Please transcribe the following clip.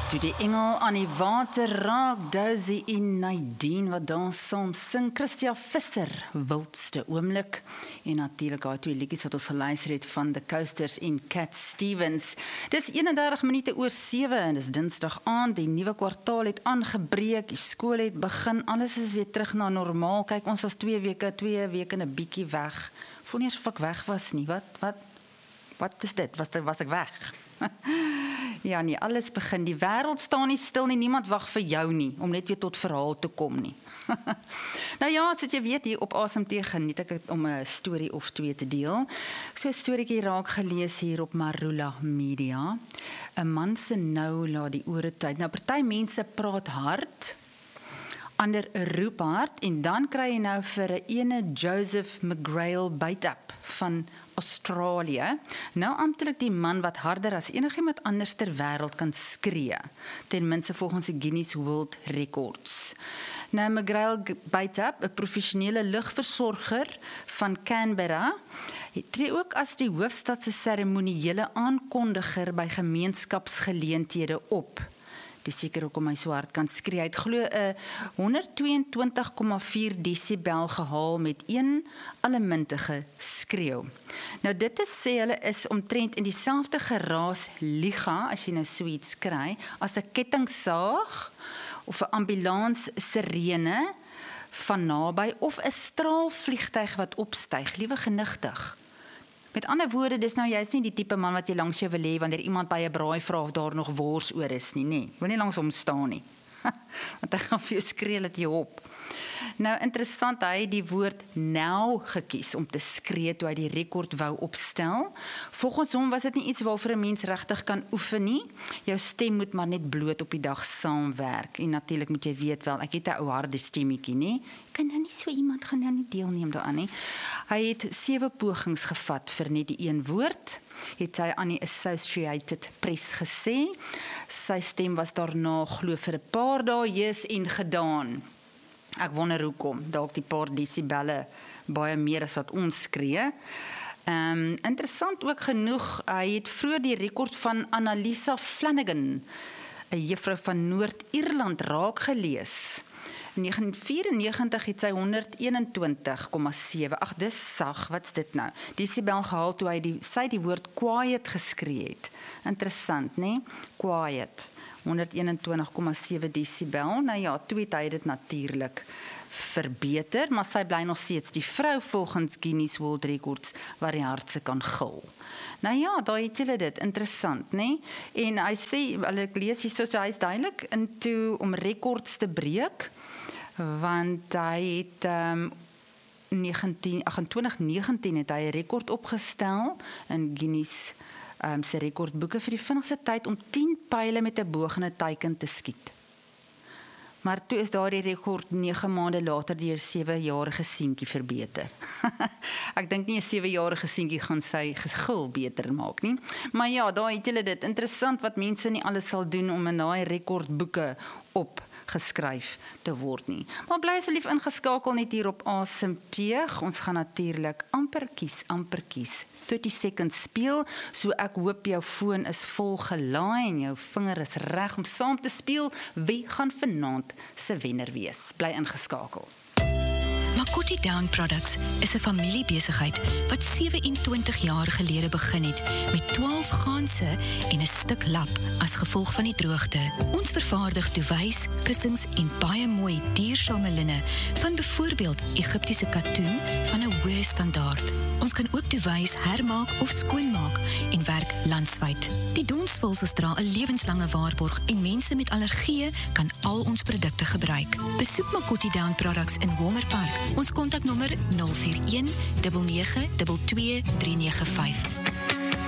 Toe die engel aan die water raak, Dousie en Nadine wat daar saam sing, Christia Visser, wildste oomblik, en natuurlik daar twee liedjies wat ons geluister het van The Coasters en Cat Stevens. Dis 31 minute oor 7 en dis Dinsdag aand, die nuwe kwartaal het aangebreek, die skool het begin, alles is weer terug na normaal. Kyk, ons was 2 weke en 'n bietjie weg. Voel nie asof ek weg was nie. Wat is dit? Was ek weg? Ja nee, alles begin. Die wêreld staan nie stil nie, niemand wag vir jou nie, om net weer tot verhaal te kom nie. Nou ja, soos jy weet, hier op ASMT geniet ek het om 'n storie of twee te deel. So 'n storieetjie raak gelees hier op Marula Media. 'n Man se nou laat die ore tyd. Nou party mense praat hard, ander roep hard, en dan kry jy nou vir 'n ene Joseph McGrail Bytup van Australië, nou amptelik die man wat harder as enigiemand anders ter wêreld kan skree, ten minste volgens die Guinness World Records. Nou McGrail Bytup, 'n professionele lugversorger van Canberra, tree ook as die hoofstad se seremoniële aankondiger by gemeenskapsgeleenthede op. Dis seker hoekom hy so hard kan skree. Hy het glo 'n 122,4 desibel gehaal met een allemintige skreeu. Nou dit sê hulle is omtrent in dieselfde geraas liga, as jy nou so iets kry, as 'n kettingsaag of 'n ambulans sirene van naby of 'n straalvliegtuig wat opstyg, liewe genigtig. Met ander woorde, dis nou juist nie die tipe man wat jy langs jou wil hê wanneer iemand by 'n braai vra of daar nog wors oor is nie, nee. Wil nie langs hom staan nie. Want hy gaan vir jou skree dat jy op. Nou interessant, hy het die woord nou gekies om te skree toe hy die rekord wou opstel. Volgens hom was dit nie iets waarvoor 'n mens regtig kan oefen nie. Jou stem moet maar net bloot op die dag saamwerk. En natuurlik moet jy weet wel, ek het 'n ou harde stemmetjie, nie? Kan nou nie so iemand gaan nou nie deelneem daaraan nie. Hy het 7 pogings gevat vir net die een woord, het hy aan die Associated Press gesê. Sy stem was daarna glo vir 'n paar dae hees en gedaan. Ek wonder hoekom, dalk die paar desibelle baie meer as wat ons skree. Interessant ook genoeg, hy het vroeër die rekord van Annalisa Flanagan, 'n juffrou van Noord-Ierland, raak gelees. In 1994 het sy 121,7, ag dis sag, wat's dit nou? Desibel gehaal toe sy die woord quiet geskree het. Interessant, né? Quiet. 121,7 desibel. Nou ja, toe het hy dit natuurlik verbeter, maar sy bly nog steeds die vrou volgens Guinness World Records wat die hardste kan gil. Nou ja, daar het julle dit, interessant, né? En hy sê, ek lees hier so hy is duidelik into om rekords te breek, want hy het 2019 het hy 'n rekord opgestel in Guinness sy rekordboeke vir die vinnigste tyd om 10 pyle met 'n boog en 'n teiken te skiet. Maar toe is daardie rekord 9 maande later deur 'n 7-jarige seentjie verbeter. Ek dink nie 'n 7-jarige seentjie gaan sy gegil beter maak nie. Maar ja, daar het julle dit. Interessant wat mense nie alles sal doen om in daai rekordboeke opgeskryf te word nie. Maar bly asseblief ingeskakel net hier op ASMT. Ons gaan natuurlik amper kies 30 seconds speel, so ek hoop jou foon is vol gelaai en jou vinger is reg om saam te speel. Wie gaan vanaand se wenner wees? Bly ingeskakel. Makoti Down Products is 'n familiebesigheid wat 27 jaar gelede begin het met 12 ganse en 'n stuk lap as gevolg van die droogte. Ons vervaardig duvets, kussings en baie mooi duursame linne van byvoorbeeld Egiptiese katoen van 'n hoë standaard. Ons kan ook duvets hermaak of skoonmaak en werk landwyd. Die donsvulsels dra 'n lewenslange waarborg en mense met allergieë kan al ons produkte gebruik. Besoek Makoti Down Products in Walmer Park. Ons kontaknommer 041 99 22 395.